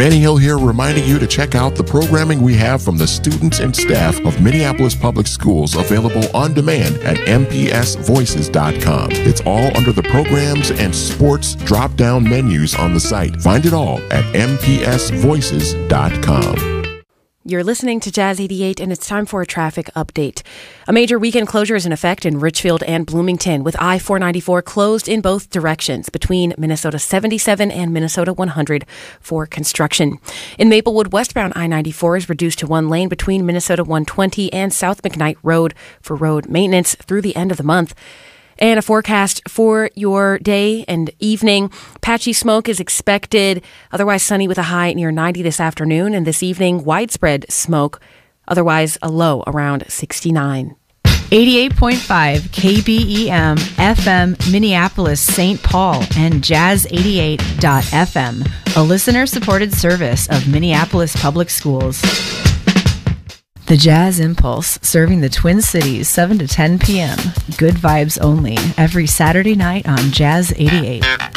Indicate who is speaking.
Speaker 1: Manny Hill here, reminding you to check out the programming we have from the students and staff of Minneapolis Public Schools, available on demand at mpsvoices.com. It's all under the programs and sports drop-down menus on the site. Find it all at mpsvoices.com.
Speaker 2: You're listening to Jazz 88, and it's time for a traffic update. A major weekend closure is in effect in Richfield and Bloomington, with I-494 closed in both directions between Minnesota 77 and Minnesota 100 for construction. In Maplewood, westbound I-94 is reduced to one lane between Minnesota 120 and South McKnight Road for road maintenance through the end of the month. And a forecast for your day and evening. Patchy smoke is expected, otherwise sunny with a high near 90 this afternoon. And this evening, widespread smoke, otherwise a low around 69.
Speaker 3: 88.5 KBEM FM Minneapolis St. Paul and Jazz88.FM, a listener-supported service of Minneapolis Public Schools. The Jazz Impulse, serving the Twin Cities 7 to 10 p.m. Good vibes only, every Saturday night on Jazz 88.